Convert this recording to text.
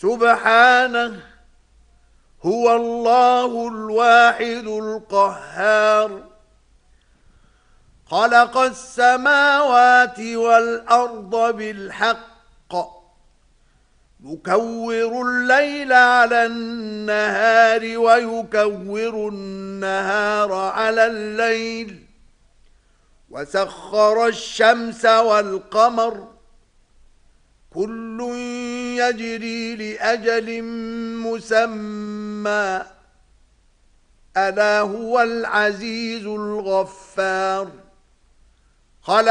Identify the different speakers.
Speaker 1: سبحانه هو الله الواحد القهار. خلق السماوات والأرض بالحق يكور الليل على النهار ويكور النهار على الليل وسخر الشمس والقمر كل يجري لأجل مسمى ألا هو العزيز الغفار. خلق